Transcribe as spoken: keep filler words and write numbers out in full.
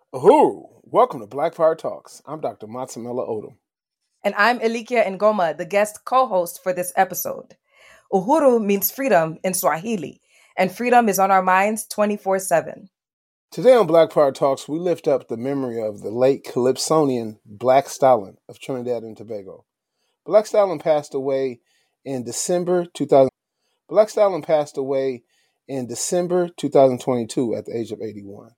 Uhuru, welcome to Black Power Talks. I'm Doctor Matsamela Odom. And I'm Elikia Ngoma, the guest co-host for this episode. Uhuru means freedom in Swahili, and freedom is on our minds twenty-four seven. Today on Black Power Talks, we lift up the memory of the late Calypsonian Black Stalin of Trinidad and Tobago. Black Stalin passed away in December two thousand. Black Stalin passed away in December two thousand twenty-two at the age of eighty-one.